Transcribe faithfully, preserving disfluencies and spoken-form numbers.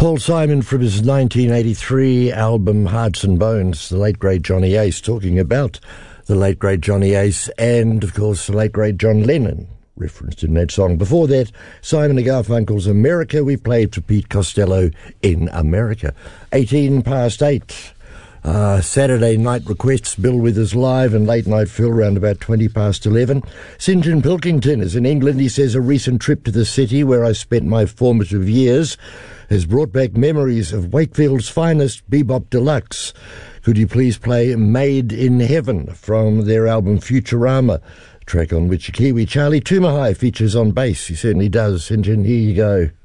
Paul Simon from his nineteen eighty-three album Hearts and Bones, the late great Johnny Ace, talking about the late great Johnny Ace and, of course, the late great John Lennon, referenced in that song. Before that, Simon and Garfunkel's America. We played for Pete Costello in America. eighteen past eight. Uh, Saturday night requests, Bill Withers live, and late night Phil around about twenty past eleven. St John Pilkington is in England. He says, a recent trip to the city where I spent my formative years has brought back memories of Wakefield's finest bebop deluxe. Could you please play Made in Heaven from their album Futurama, track on which Kiwi Charlie Tumahai features on bass. He certainly does. St John, here you go.